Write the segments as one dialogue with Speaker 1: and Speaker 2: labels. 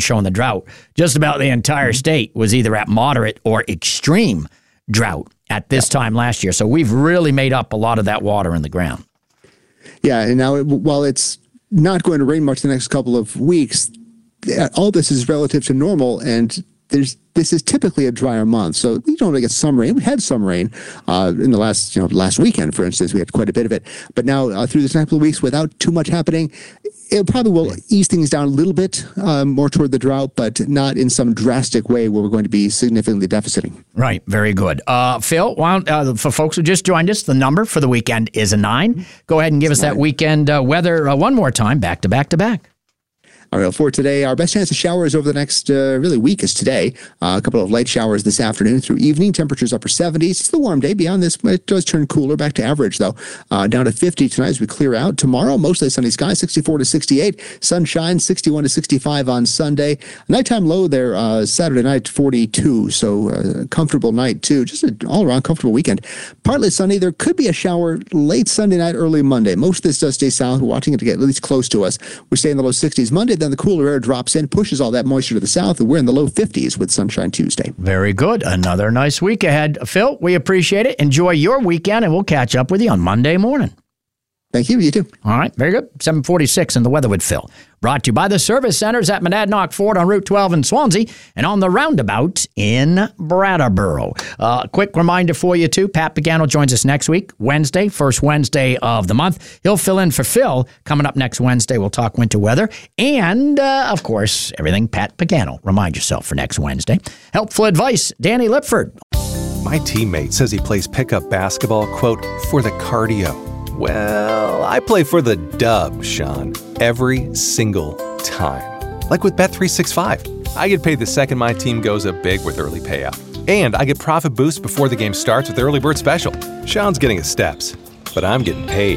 Speaker 1: showing the drought. Just about the entire state was either at moderate or extreme drought at this time last year. So we've really made up a lot of that water in the ground.
Speaker 2: Yeah, and now while it's not going to rain much the next couple of weeks, all this is relative to normal, and this is typically a drier month, so we don't really get some rain. We had some rain in the last weekend, for instance. We had quite a bit of it, but now through this next couple of weeks, without too much happening, it probably will ease things down a little bit more toward the drought, but not in some drastic way where we're going to be significantly deficiting.
Speaker 1: Right, very good. Phil, for folks who just joined us, the number for the weekend is a 9. Go ahead and give us that weekend weather one more time, back to back to back.
Speaker 2: All right, for today, our best chance of showers over the next week is today. A couple of light showers this afternoon through evening. Temperatures upper 70s. It's the warm day. Beyond this, it does turn cooler, back to average, though. Down to 50 tonight as we clear out. Tomorrow, mostly sunny skies, 64 to 68. Sunshine, 61 to 65 on Sunday. Nighttime low there, Saturday night, 42. So comfortable night, too. Just an all-around comfortable weekend. Partly sunny. There could be a shower late Sunday night, early Monday. Most of this does stay south. We're watching it to get at least close to us. We stay in the low 60s Monday. Then the cooler air drops in, pushes all that moisture to the south, and we're in the low 50s with Sunshine Tuesday.
Speaker 1: Very good. Another nice week ahead. Phil, we appreciate it. Enjoy your weekend, and we'll catch up with you on Monday morning.
Speaker 2: Thank you. You too.
Speaker 1: All right. Very good. 7:46 in the weather with Phil. Brought to you by the service centers at Monadnock Ford on Route 12 in Swansea and on the roundabout in Brattleboro. Quick reminder for you, too. Pat Pagano joins us next week, Wednesday, first Wednesday of the month. He'll fill in for Phil. Coming up next Wednesday, we'll talk winter weather. And, of course, everything Pat Pagano. Remind yourself for next Wednesday. Helpful advice, Danny Lipford.
Speaker 3: My teammate says he plays pickup basketball, quote, for the cardio. Well, I play for the dub, Sean, every single time. Like with Bet365. I get paid the second my team goes up big with early payout. And I get profit boosts before the game starts with Early Bird Special. Sean's getting his steps, but I'm getting paid.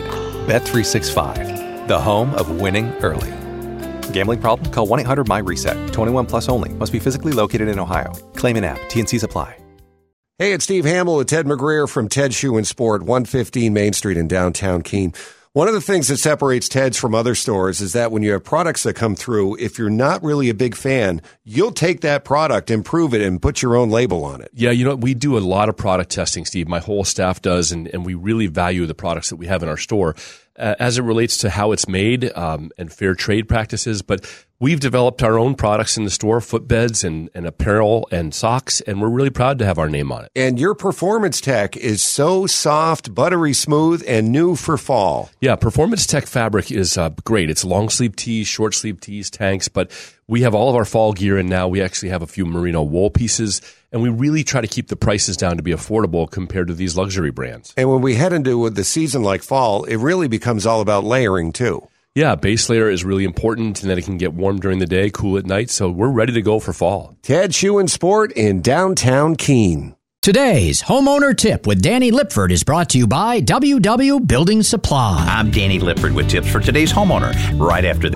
Speaker 3: Bet365, the home of winning early. Gambling problem? Call 1-800-MY-RESET. 21 plus only. Must be physically located in Ohio. Claim an app. T&Cs apply.
Speaker 4: Hey, it's Steve Hamill with Ted McGreer from Ted Shoe and Sport, 115 Main Street in downtown Keene. One of the things that separates Ted's from other stores is that when you have products that come through, if you're not really a big fan, you'll take that product, improve it, and put your own label on it.
Speaker 5: Yeah, we do a lot of product testing, Steve. My whole staff does, and we really value the products that we have in our store as it relates to how it's made and fair trade practices. But we've developed our own products in the store, footbeds and apparel and socks, and we're really proud to have our name on it.
Speaker 4: And your Performance Tech is so soft, buttery smooth, and new for fall.
Speaker 5: Yeah, Performance Tech fabric is great. It's long sleeve tees, short sleeve tees, tanks, but we have all of our fall gear in now. We actually have a few merino wool pieces, and we really try to keep the prices down to be affordable compared to these luxury brands.
Speaker 4: And when we head into the season like fall, it really becomes all about layering too.
Speaker 5: Yeah, base layer is really important, and then it can get warm during the day, cool at night, so we're ready to go for fall.
Speaker 4: Ted Shoe and Sport in downtown Keene.
Speaker 1: Today's homeowner tip with Danny Lipford is brought to you by WW Building Supply.
Speaker 6: I'm Danny Lipford with tips for today's homeowner. Right after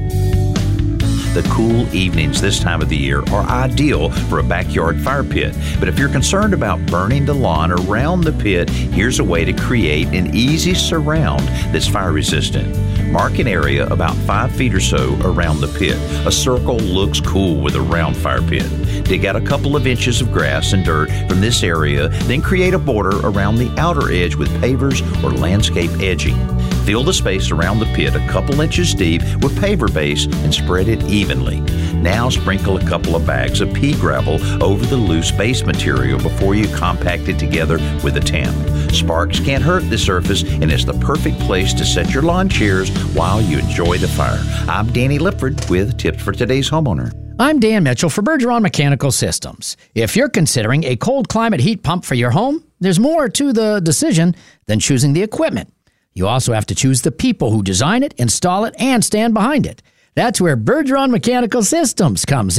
Speaker 6: the cool evenings this time of the year are ideal for a backyard fire pit. But if you're concerned about burning the lawn around the pit, here's a way to create an easy surround that's fire resistant. Mark an area about 5 feet or so around the pit. A circle looks cool with a round fire pit. Dig out a couple of inches of grass and dirt from this area, then create a border around the outer edge with pavers or landscape edging. Fill the space around the pit a couple inches deep with paver base and spread it evenly. Now sprinkle a couple of bags of pea gravel over the loose base material before you compact it together with a tamp. Sparks can't hurt the surface, and it's the perfect place to set your lawn chairs while you enjoy the fire. I'm Danny Lipford with tips for today's homeowner.
Speaker 1: I'm Dan Mitchell for Bergeron Mechanical Systems. If you're considering a cold climate heat pump for your home, there's more to the decision than choosing the equipment. You also have to choose the people who design it, install it, and stand behind it. That's where Bergeron Mechanical Systems comes